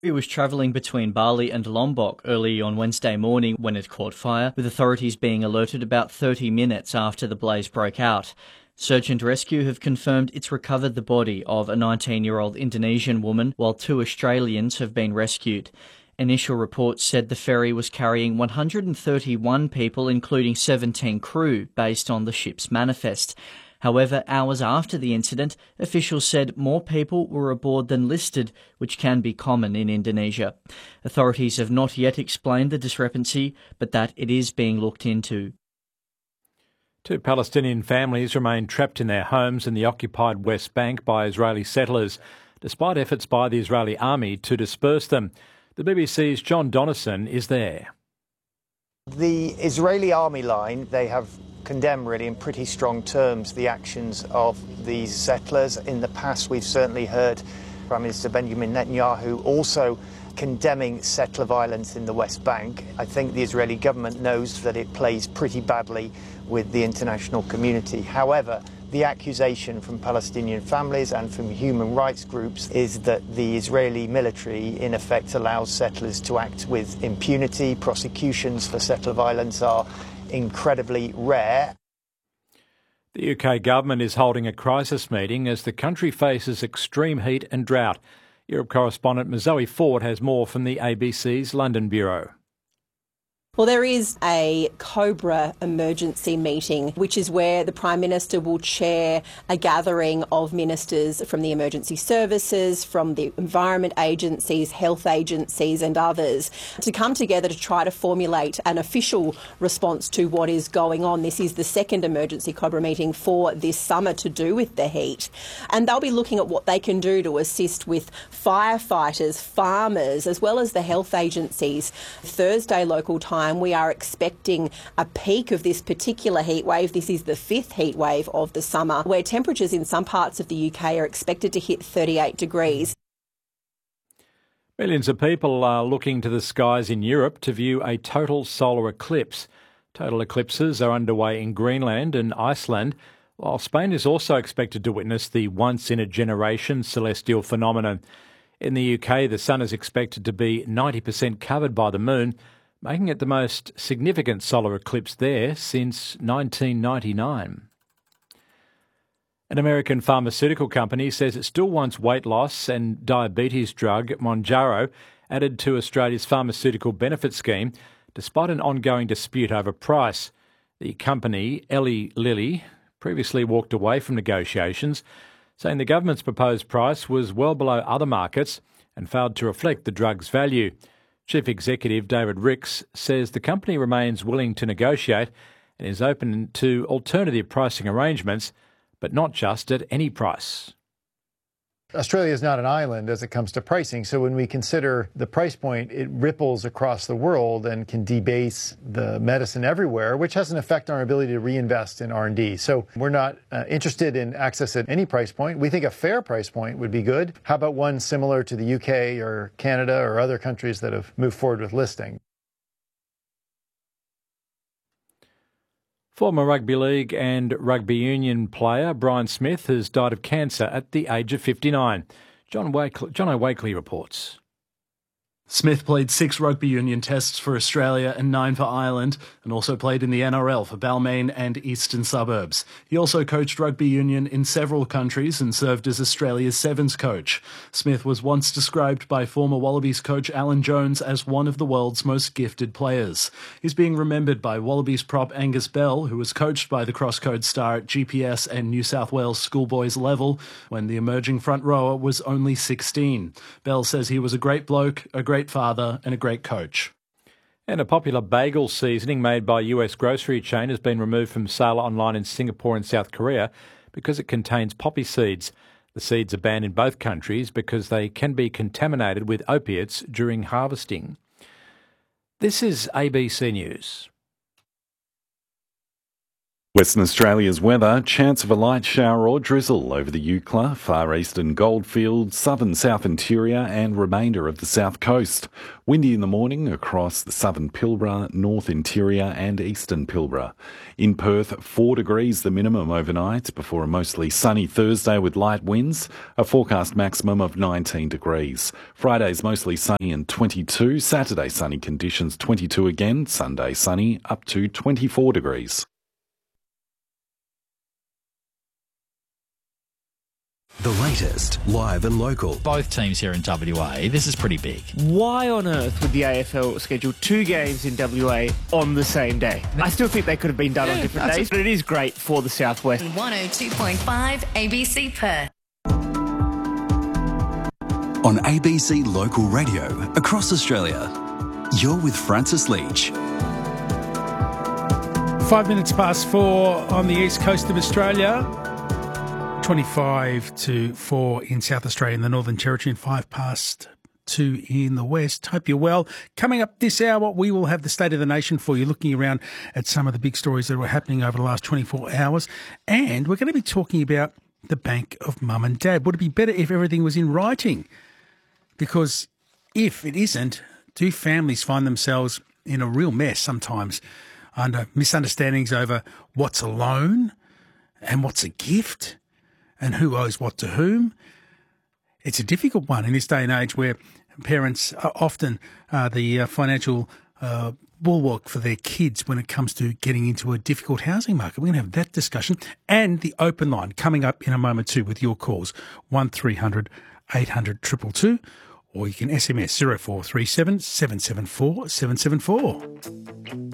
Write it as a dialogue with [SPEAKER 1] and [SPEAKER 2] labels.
[SPEAKER 1] It was travelling between Bali and Lombok early on Wednesday morning when it caught fire, with authorities being alerted about 30 minutes after the blaze broke out. Search and Rescue have confirmed it's recovered the body of a 19-year-old Indonesian woman, while 2 Australians have been rescued. Initial reports said the ferry was carrying 131 people, including 17 crew, based on the ship's manifest. However, hours after the incident, officials said more people were aboard than listed, which can be common in Indonesia. Authorities have not yet explained the discrepancy, but that it is being looked into.
[SPEAKER 2] 2 Palestinian families remain trapped in their homes in the occupied West Bank by Israeli settlers, despite efforts by the Israeli army to disperse them. The BBC's John Donnison is there.
[SPEAKER 3] The Israeli army line, they have condemned really in pretty strong terms the actions of these settlers. In the past, we've certainly heard Prime Minister Benjamin Netanyahu also condemning settler violence in the West Bank. I think the Israeli government knows that it plays pretty badly with the international community. However, the accusation from Palestinian families and from human rights groups is that the Israeli military in effect allows settlers to act with impunity. Prosecutions for settler violence are incredibly rare.
[SPEAKER 2] The UK government is holding a crisis meeting as the country faces extreme heat and drought. Europe correspondent Zoe Ford has more from the ABC's London bureau.
[SPEAKER 4] Well, there is a Cobra emergency meeting, which is where the Prime Minister will chair a gathering of ministers from the emergency services, from the environment agencies, health agencies and others to come together to try to formulate an official response to what is going on. This is the second emergency Cobra meeting for this summer to do with the heat. And they'll be looking at what they can do to assist with firefighters, farmers, as well as the health agencies. Thursday local time, we are expecting a peak of this particular heat wave. This is the 5th heat wave of the summer, where temperatures in some parts of the UK are expected to hit 38 degrees.
[SPEAKER 2] Millions of people are looking to the skies in Europe to view a total solar eclipse. Total eclipses are underway in Greenland and Iceland, while Spain is also expected to witness the once-in-a-generation celestial phenomenon. In the UK, the sun is expected to be 90% covered by the moon, making it the most significant solar eclipse there since 1999. An American pharmaceutical company says it still wants weight loss and diabetes drug Mounjaro added to Australia's pharmaceutical benefit scheme, despite an ongoing dispute over price. The company, Eli Lilly, previously walked away from negotiations, saying the government's proposed price was well below other markets and failed to reflect the drug's value. Chief Executive David Ricks says the company remains willing to negotiate and is open to alternative pricing arrangements, but not just at any price.
[SPEAKER 5] Australia is not an island as it comes to pricing, so when we consider the price point, it ripples across the world and can debase the medicine everywhere, which has an effect on our ability to reinvest in R&D. So we're not interested in access at any price point. We think a fair price point would be good. How about one similar to the UK or Canada or other countries that have moved forward with listing?
[SPEAKER 2] Former rugby league and rugby union player Brian Smith has died of cancer at the age of 59. John O'Wakely reports.
[SPEAKER 6] Smith played 6 rugby union tests for Australia and 9 for Ireland, and also played in the NRL for Balmain and Eastern Suburbs. He also coached rugby union in several countries and served as Australia's Sevens coach. Smith was once described by former Wallabies coach Alan Jones as one of the world's most gifted players. He's being remembered by Wallabies prop Angus Bell, who was coached by the crosscode star at GPS and New South Wales schoolboys level when the emerging front rower was only 16. Bell says he was a great bloke, a great father and a great coach.
[SPEAKER 2] And a popular bagel seasoning made by US grocery chain has been removed from sale online in Singapore and South Korea because it contains poppy seeds. The seeds are banned in both countries because they can be contaminated with opiates during harvesting. This is ABC News.
[SPEAKER 7] Western Australia's weather, chance of a light shower or drizzle over the Eucla, far eastern Goldfields, southern South Interior and remainder of the south coast. Windy in the morning across the southern Pilbara, North Interior and eastern Pilbara. In Perth, 4 degrees the minimum overnight before a mostly sunny Thursday with light winds, a forecast maximum of 19 degrees. Friday's mostly sunny and 22, Saturday sunny conditions 22 again, Sunday sunny up to 24 degrees.
[SPEAKER 8] The latest, live and local.
[SPEAKER 9] Both teams here in WA, this is pretty big.
[SPEAKER 10] Why on earth would the AFL schedule 2 games in WA on the same day? I still think they could have been done on different days, but it is great for the Southwest.
[SPEAKER 11] 102.5 ABC Perth.
[SPEAKER 8] On ABC Local Radio, across Australia, you're with Francis Leach.
[SPEAKER 12] 5 minutes past 4 on the east coast of Australia. 25 to 4 in South Australia in the Northern Territory and 5 past 2 in the West. Hope you're well. Coming up this hour, we will have the State of the Nation for you, looking around at some of the big stories that were happening over the last 24 hours. And we're going to be talking about the Bank of Mum and Dad. Would it be better if everything was in writing? Because if it isn't, do families find themselves in a real mess sometimes under misunderstandings over what's a loan and what's a gift? And who owes what to whom? It's a difficult one in this day and age where parents are often the financial bulwark for their kids when it comes to getting into a difficult housing market. We're going to have that discussion and the open line coming up in a moment too with your calls, 1300 800 222, or you can SMS 0437 774 774.